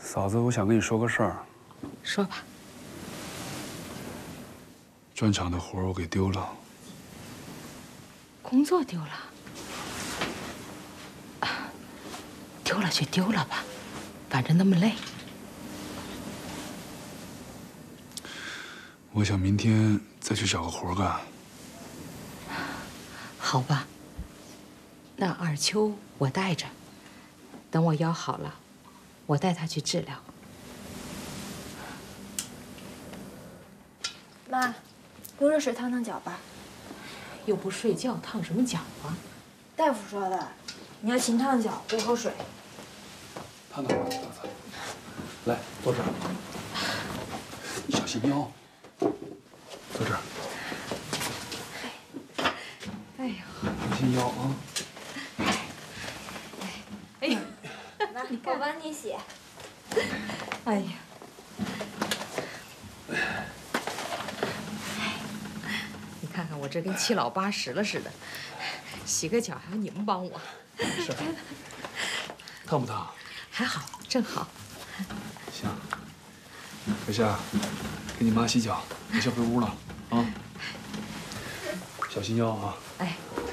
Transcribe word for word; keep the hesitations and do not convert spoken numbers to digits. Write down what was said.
嫂子，我想跟你说个事儿。 说吧。 砖厂的活儿我给丢了。 工作丢了。啊，丢了就丢了吧，反正那么累。 我想明天再去找个活干。 好吧。那二秋我带着，等我腰好了，我带他去治疗。 妈，用热水烫烫脚吧。 又不睡觉，烫什么脚啊？ 大夫说的，你要勤烫脚，多喝水。 烫烫吧，嫂子。来，坐这儿。你小心腰。坐这儿。 哎呦， 小心腰啊。 哎呦， 妈，我帮你洗。 哎呀。你看看我这跟七老八十了似的，洗个脚还要你们帮我。 是。烫不烫？ 还好，正好。 行。小夏，给你妈洗脚，我先回屋了啊。小心腰啊。 哎。